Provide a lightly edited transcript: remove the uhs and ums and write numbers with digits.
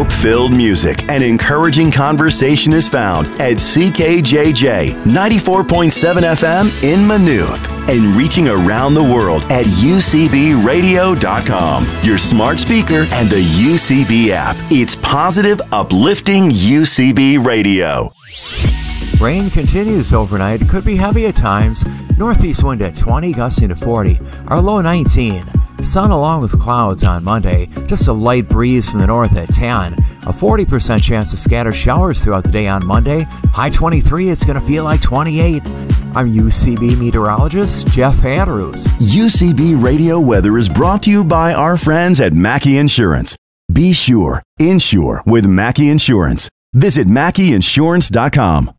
Hope-filled music and encouraging conversation is found at CKJJ 94.7 FM in Maynooth and reaching around the world at UCBradio.com, your smart speaker and the UCB app. It's positive, uplifting UCB Radio. Rain continues overnight. Could be heavy at times. Northeast wind at 20, gusting to 40. Our low 19. Sun along with clouds on Monday. Just a light breeze from the north at 10. A 40% chance of scattered showers throughout the day on Monday. High 23. It's going to feel like 28. I'm UCB meteorologist Jeff Andrews. UCB Radio Weather is brought to you by our friends at Mackey Insurance. Be sure, insure with Mackey Insurance. Visit MackeyInsurance.com.